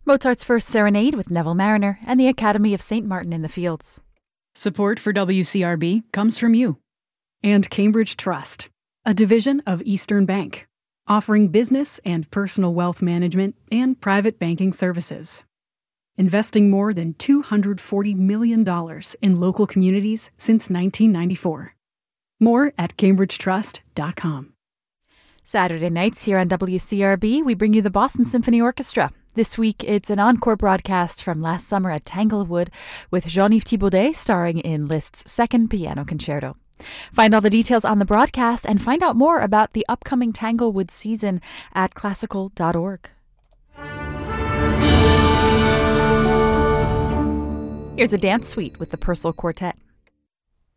Mozart's First Serenade with Neville Marriner and the Academy of St. Martin in the Fields. Support for WCRB comes from you. And Cambridge Trust, a division of Eastern Bank, offering business and personal wealth management and private banking services. Investing more than $240 million in local communities since 1994. More at cambridgetrust.com. Saturday nights here on WCRB, we bring you the Boston Symphony Orchestra. This week, it's an encore broadcast from last summer at Tanglewood with Jean-Yves Thibaudet starring in Liszt's second piano concerto. Find all the details on the broadcast and find out more about the upcoming Tanglewood season at classical.org. Here's a dance suite with the Purcell Quartet.